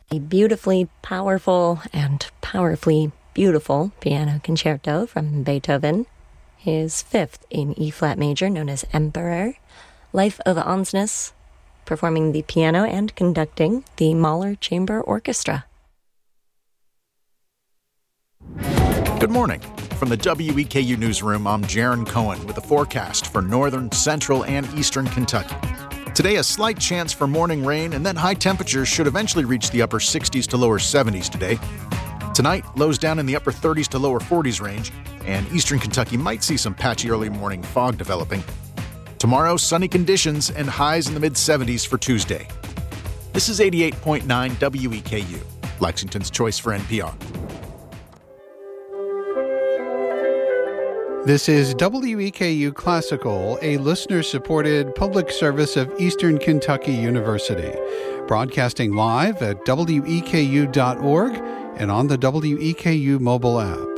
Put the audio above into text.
A beautifully powerful and powerfully beautiful piano concerto from Beethoven, his fifth in E-flat major, known as Emperor, Life of Ansnes, performing the piano and conducting the Mahler Chamber Orchestra. Good morning. From the WEKU Newsroom, I'm Jaron Cohen with a forecast for northern, central, and eastern Kentucky. Today, a slight chance for morning rain, and then high temperatures should eventually reach the upper 60s to lower 70s today. Tonight, lows down in the upper 30s to lower 40s range, and eastern Kentucky might see some patchy early morning fog developing. Tomorrow, sunny conditions and highs in the mid-70s for Tuesday. This is 88.9 WEKU, Lexington's choice for NPR. This is WEKU Classical, a listener-supported public service of Eastern Kentucky University, broadcasting live at weku.org and on the WEKU mobile app.